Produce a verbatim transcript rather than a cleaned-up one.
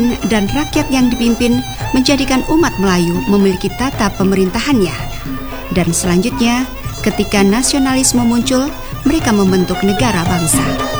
dan rakyat yang dipimpin menjadikan umat Melayu memiliki tata pemerintahannya. Dan selanjutnya, ketika nasionalisme muncul, mereka membentuk negara bangsa.